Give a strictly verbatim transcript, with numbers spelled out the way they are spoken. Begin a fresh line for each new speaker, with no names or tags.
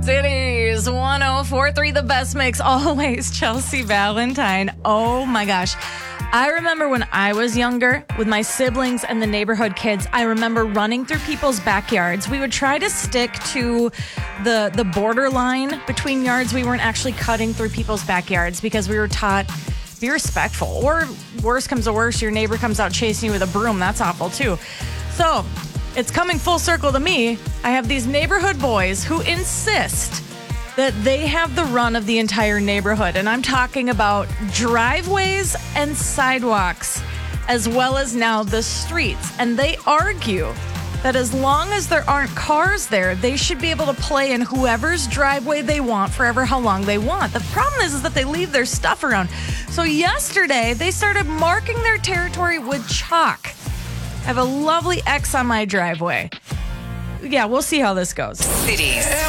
Cities, one oh four point three, the best mix always. Chelsea Valentine. Oh my gosh. I remember when I was younger with my siblings and the neighborhood kids, I remember running through people's backyards. We would try to stick to the, the borderline between yards. We weren't actually cutting through people's backyards because we were taught be respectful. Or worse comes to worse, your neighbor comes out chasing you with a broom. That's awful too. So it's coming full circle to me. I have these neighborhood boys who insist that they have the run of the entire neighborhood. And I'm talking about driveways and sidewalks, as well as now the streets. And they argue that as long as there aren't cars there, they should be able to play in whoever's driveway they want forever how long they want. The problem is, is that they leave their stuff around. So yesterday, they started marking their territory with chalk. I have a lovely X on my driveway. Yeah, we'll see how this goes.
Cities.